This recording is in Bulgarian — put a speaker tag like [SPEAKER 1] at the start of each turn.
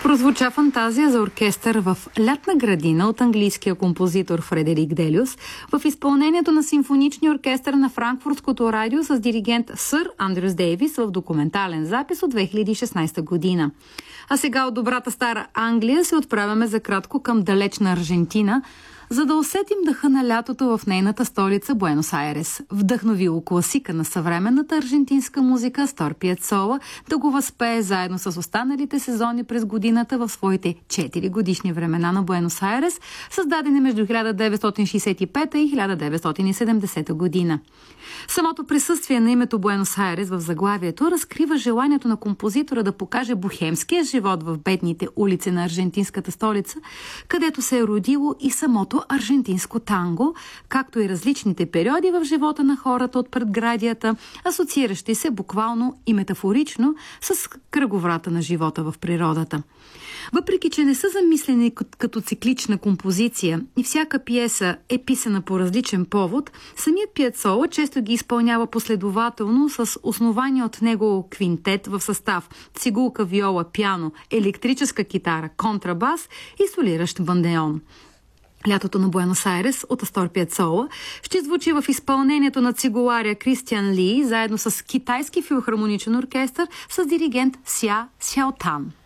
[SPEAKER 1] Прозвуча фантазия за оркестър в Лятна градина от английския композитор Фредерик Делиус в изпълнението на симфоничния оркестър на Франкфуртското радио с диригент Сър Андрюс Дейвис в документален запис от 2016 година. А сега от добрата стара Англия се отправяме за кратко към далечна Аржентина, за да усетим дъха на лятото в нейната столица Буенос Айрес. Вдъхновило класика на съвременната аржентинска музика Астор Пиацола да го възпее заедно с останалите сезони през годината в своите 4 годишни времена на Буенос Айрес, създадени между 1965 и 1970 година. Самото присъствие на името Буенос Айрес в заглавието разкрива желанието на композитора да покаже бухемския живот в бедните улици на аржентинската столица, където се е родило и самото аржентинско танго, както и различните периоди в живота на хората от предградията, асоцииращи се буквално и метафорично с кръговрата на живота в природата. Въпреки че не са замислени като циклична композиция и всяка пиеса е писана по различен повод, самият Пиацола често ги изпълнява последователно с основания от него квинтет в състав цигулка, виола, пиано, електрическа китара, контрабас и солиращ бандеон. Лятото на Буенос Айрес от Астор Пиацола ще звучи в изпълнението на цигуларя Кристиан Ли, заедно с китайски филхармоничен оркестър с диригент Ся Сяотан.